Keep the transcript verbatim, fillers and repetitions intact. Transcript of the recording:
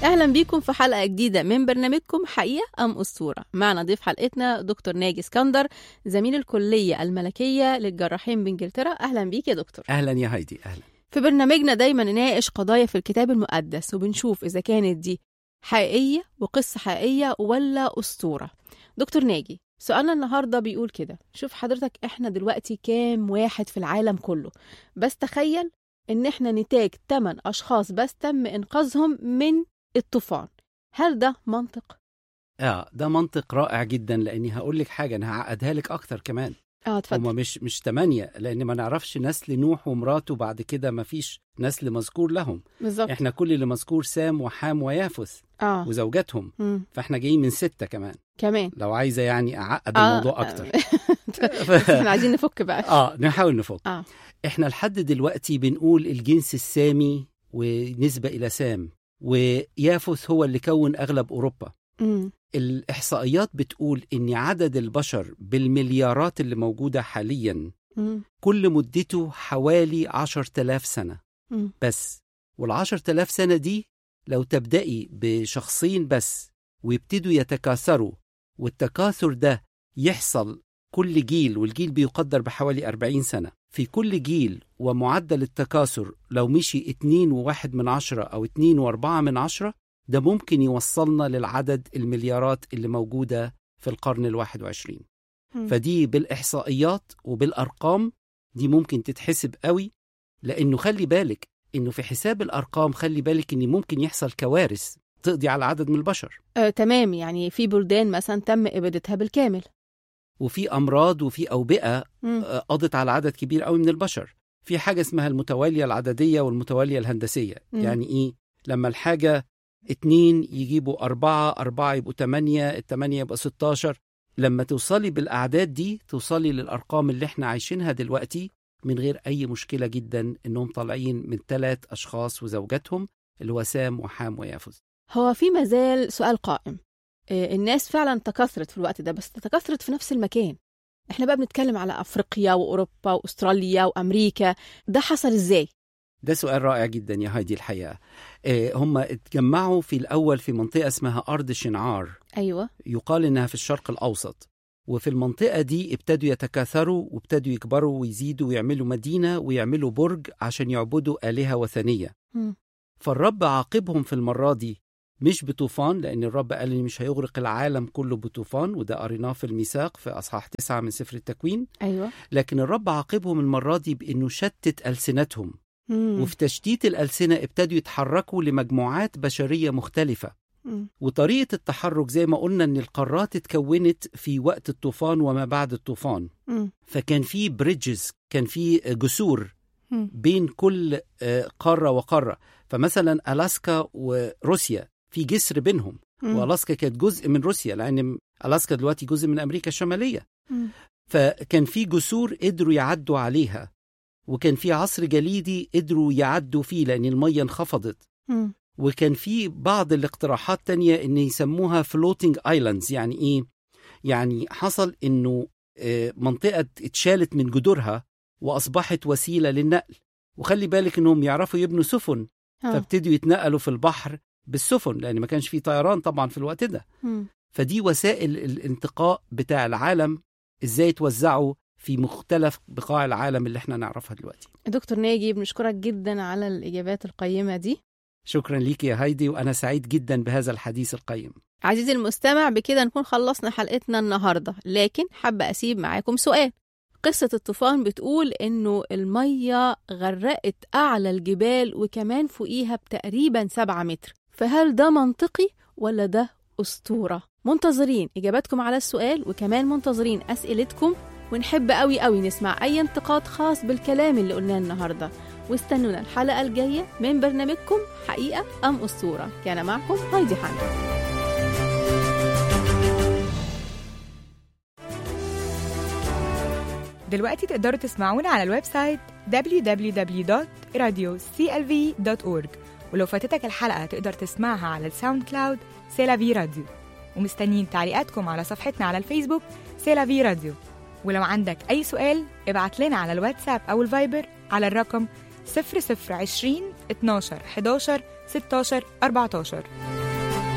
أهلا بيكم في حلقة جديدة من برنامجكم حقيقة أم أسطورة. معنا ضيف حلقتنا دكتور ناجي اسكندر، زميل الكلية الملكية للجراحين بإنجلترا. أهلا بيك يا دكتور. أهلا يا هايدي. أهلا. في برنامجنا دايما نناقش قضايا في الكتاب المقدس وبنشوف إذا كانت دي حقيقية وقصة حقيقية ولا أسطورة. دكتور ناجي، سؤالنا النهاردة بيقول كده: شوف حضرتك، احنا دلوقتي كام واحد في العالم كله، بس تخيل ان احنا نتاج ثمانية أشخاص بس تم إنقاذهم من الطوفان. هل ده منطق؟ اه ده منطق رائع جدا، لاني هقول لك حاجه انا هعقدها لك اكتر كمان. اه اتفضل. هما مش مش ثمانية، لان ما نعرفش نسل نوح ومراته بعد كده ما فيش نسل مذكور لهم. بالظبط. احنا كل اللي مذكور سام وحام ويافث اه وزوجاتهم. مم. فاحنا جايين من ستة كمان كمان لو عايزه يعني اعقد آه. الموضوع اكتر. بس احنا عايزين نفك بقى. اه نحاول نفك. اه احنا لحد دلوقتي بنقول الجنس السامي ونسبه الى سام، ويافث هو اللي كون أغلب أوروبا. مم. الإحصائيات بتقول إن عدد البشر بالمليارات اللي موجودة حالياً مم. كل مدته حوالي عشر تلاف سنة مم. بس. والعشر تلاف سنة دي لو تبدأي بشخصين بس ويبتدوا يتكاثروا، والتكاثر ده يحصل كل جيل، والجيل بيقدر بحوالي أربعين سنة في كل جيل، ومعدل التكاثر لو مشي اتنين وواحد من عشرة أو اتنين واربعة من عشرة، ده ممكن يوصلنا للعدد المليارات اللي موجودة في القرن الواحد وعشرين. مم. فدي بالإحصائيات وبالأرقام دي ممكن تتحسب قوي، لأنه خلي بالك إنه في حساب الأرقام خلي بالك إن ممكن يحصل كوارث تقضي على عدد من البشر. آه، تمام. يعني في بلدان مثلا تم إبادتها بالكامل، وفي أمراض وفي أوبئة مم. قضت على عدد كبير قوي من البشر. في حاجة اسمها المتوالية العددية والمتوالية الهندسية. مم. يعني إيه؟ لما الحاجة اتنين يجيبوا أربعة، أربعة يبقوا تمانية، التمانية يبقى ستاشر. لما توصلي بالأعداد دي توصلي للأرقام اللي احنا عايشينها دلوقتي من غير أي مشكلة جدا، إنهم طالعين من ثلاث أشخاص وزوجاتهم اللي هو سام وحام ويافث. هو في مازال سؤال قائم. آه، الناس فعلا تكاثرت في الوقت ده، بس تكاثرت في نفس المكان. احنا بقى بنتكلم على أفريقيا وأوروبا وأستراليا وأمريكا، ده حصل إزاي؟ ده سؤال رائع جدا يا هايدي. الحقيقة اه هم اتجمعوا في الأول في منطقة اسمها أرض شنعار. أيوة. يقال إنها في الشرق الأوسط. وفي المنطقة دي ابتدوا يتكاثروا وابتدوا يكبروا ويزيدوا ويعملوا مدينة ويعملوا برج عشان يعبدوا آلهة وثنية. م. فالرب عاقبهم في المرة دي مش بطوفان، لأن الرب قال إن مش هيغرق العالم كله بطوفان، وده قريناه في الميثاق في أصحاح تسعة من سفر التكوين. أيوة. لكن الرب عاقبهم المرة دي بإنه شتت ألسنتهم. م. وفي تشتيت الألسنة ابتدوا يتحركوا لمجموعات بشرية مختلفة. م. وطريقة التحرك زي ما قلنا إن القارات اتكونت في وقت الطوفان وما بعد الطوفان. م. فكان في بريدجز، كان في جسور م. بين كل قارة وقارة. فمثلا ألاسكا وروسيا في جسر بينهم، م. وألاسكا كانت جزء من روسيا لأن ألاسكا دلوقتي جزء من أمريكا الشمالية. م. فكان في جسور قدروا يعدوا عليها، وكان في عصر جليدي قدروا يعدوا فيه لأن المية انخفضت. م. وكان في بعض الاقتراحات تانية إن يسموها floating islands. يعني إيه؟ يعني حصل إنه منطقة اتشالت من جذورها وأصبحت وسيلة للنقل. وخلي بالك إنهم يعرفوا يبنوا سفن، فابتدوا يتنقلوا في البحر بالسفن لأن ما كانش في طيران طبعا في الوقت ده. م. فدي وسائل الانتقاء بتاع العالم إزاي توزعوا في مختلف بقاع العالم اللي احنا نعرفها دلوقتي. دكتور ناجي، بنشكرك جدا على الإجابات القيمة دي. شكرا ليك يا هايدي، وأنا سعيد جدا بهذا الحديث القيم. عزيزي المستمع، بكده نكون خلصنا حلقتنا النهاردة، لكن حابة أسيب معاكم سؤال. قصة الطوفان بتقول إنه المية غرقت أعلى الجبال وكمان فوقيها بتقريبا سبعة متر، فهل ده منطقي ولا ده أسطورة؟ منتظرين إجاباتكم على السؤال، وكمان منتظرين أسئلتكم، ونحب قوي قوي نسمع أي انتقاد خاص بالكلام اللي قلناه النهاردة. واستنونا الحلقة الجاية من برنامجكم حقيقة أم أسطورة. كان معكم هايدي حنا. دلوقتي تقدروا تسمعونا على الويب سايت دبليو دبليو دبليو دوت راديو سي إل في دوت أورج، ولو فاتتك الحلقة تقدر تسمعها على الساوند كلاود سيلافي راديو. ومستنيين تعليقاتكم على صفحتنا على الفيسبوك سيلافي راديو. ولو عندك أي سؤال ابعت لنا على الواتساب أو الفايبر على الرقم صفر صفر عشرين اتناشر حداشر ستاشر أربعتاشر.